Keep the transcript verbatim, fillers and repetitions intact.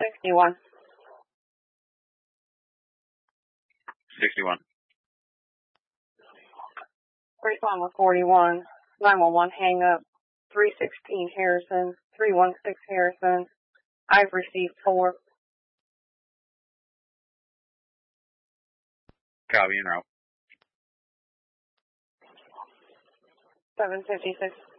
sixty-one. sixty-one. Three Lima forty-one. nine one one hang up. three sixteen Harrison. three one six Harrison. I've received four. Copy and route. seven fifty-six.